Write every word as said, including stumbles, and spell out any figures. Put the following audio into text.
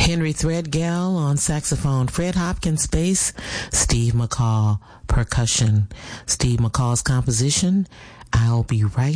Henry Threadgill on saxophone, Fred Hopkins bass, Steve McCall percussion. Steve McCall's composition, I'll Be Right